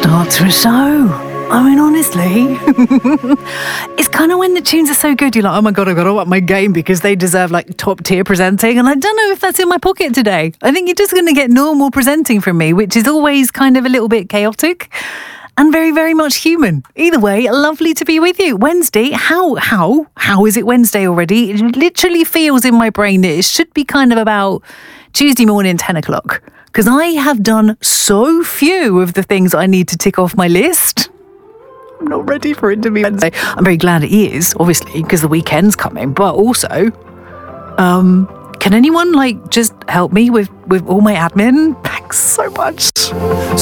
start to a show. I mean, honestly, it's kind of when the tunes are so good, you're like, oh my God, I've got to up my game because they deserve like top tier presenting. And I don't know if that's in my pocket today. I think you're just going to get normal presenting from me, which is always kind of a little bit chaotic and very, very much human. Either way, lovely to be with you. Wednesday, how is it Wednesday already? It literally feels in my brain that it should be kind of about Tuesday morning, 10 o'clock. Because I have done so few of the things I need to tick off my list. I'm not ready for it to be Wednesday. I'm very glad it is, obviously, because the weekend's coming. But also, can anyone just help me with all my admin? Thanks so much.